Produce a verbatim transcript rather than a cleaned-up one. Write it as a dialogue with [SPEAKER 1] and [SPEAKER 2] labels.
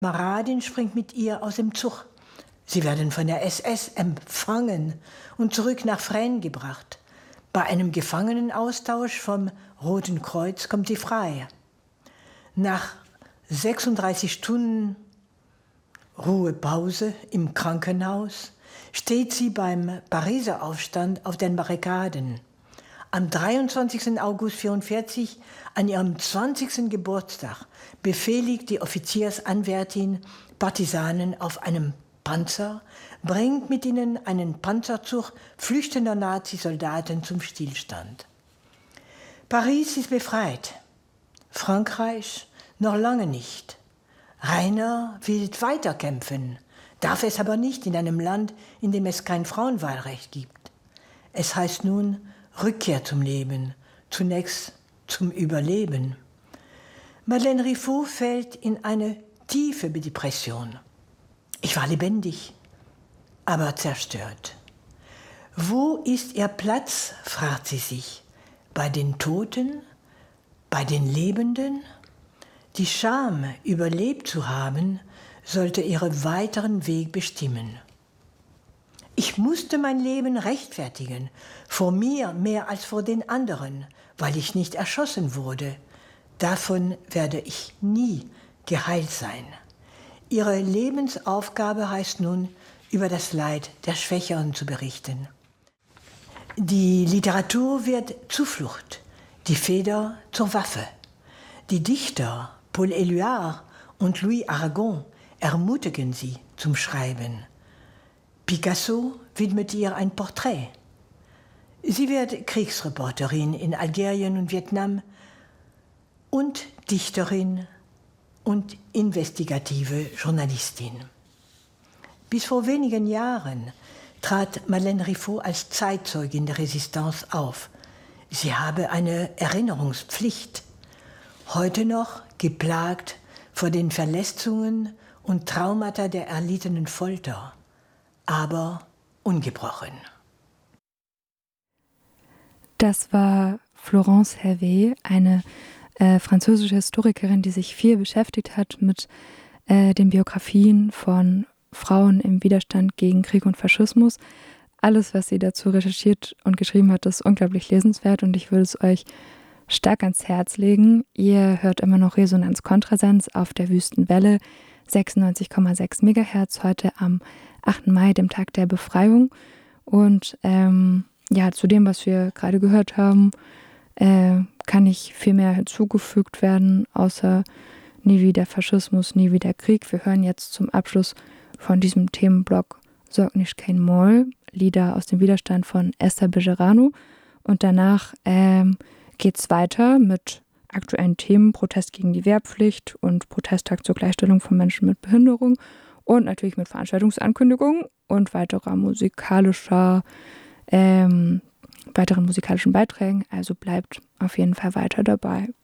[SPEAKER 1] Kameradin springt mit ihr aus dem Zug. Sie werden von der S S empfangen und zurück nach Fresnes gebracht. Bei einem Gefangenenaustausch vom Roten Kreuz kommt sie frei. Nach sechsunddreißig Stunden Ruhepause im Krankenhaus steht sie beim Pariser Aufstand auf den Barrikaden. Am dreiundzwanzigsten August neunzehnhundertvierundvierzig, an ihrem zwanzigsten Geburtstag, befehligt die Offiziersanwärtin Partisanen auf einem Panzer, bringt mit ihnen einen Panzerzug flüchtender Nazisoldaten zum Stillstand. Paris ist befreit, Frankreich noch lange nicht. Rainer will weiterkämpfen, darf es aber nicht in einem Land, in dem es kein Frauenwahlrecht gibt. Es heißt nun Rückkehr zum Leben, zunächst zum Überleben. Madeleine Riffaut fällt in eine tiefe Depression. Ich war lebendig, aber zerstört. Wo ist ihr Platz, fragt sie sich, bei den Toten, bei den Lebenden? Die Scham, überlebt zu haben, sollte ihren weiteren Weg bestimmen. Ich musste mein Leben rechtfertigen, vor mir mehr als vor den anderen, weil ich nicht erschossen wurde. Davon werde ich nie geheilt sein. Ihre Lebensaufgabe heißt nun, über das Leid der Schwächeren zu berichten. Die Literatur wird Zuflucht, die Feder zur Waffe. Die Dichter Paul Éluard und Louis Aragon ermutigen sie zum Schreiben. Picasso widmet ihr ein Porträt. Sie wird Kriegsreporterin in Algerien und Vietnam und Dichterin und investigative Journalistin. Bis vor wenigen Jahren trat Madeleine Riffaut als Zeitzeugin der Resistance auf. Sie habe eine Erinnerungspflicht. Heute noch geplagt vor den Verletzungen und Traumata der erlittenen Folter, aber ungebrochen.
[SPEAKER 2] Das war Florence Hervé, eine äh, französische Historikerin, die sich viel beschäftigt hat mit äh, den Biografien von Frauen im Widerstand gegen Krieg und Faschismus. Alles, was sie dazu recherchiert und geschrieben hat, ist unglaublich lesenswert und ich würde es euch stark ans Herz legen. Ihr hört immer noch Resonanz Kontrasenz auf der Wüstenwelle, sechsundneunzig Komma sechs Megahertz, heute am achten Mai, dem Tag der Befreiung. Und ähm, ja, zu dem, was wir gerade gehört haben, äh, kann nicht viel mehr hinzugefügt werden, außer nie wieder Faschismus, nie wieder Krieg. Wir hören jetzt zum Abschluss von diesem Themenblock Sorg nicht kein Moll, Lieder aus dem Widerstand von Esther Bejerano. Und danach ähm, geht es weiter mit aktuellen Themen, Protest gegen die Wehrpflicht und Protesttag zur Gleichstellung von Menschen mit Behinderung und natürlich mit Veranstaltungsankündigungen und weiterer musikalischer, ähm, weiteren musikalischen Beiträgen. Also bleibt auf jeden Fall weiter dabei.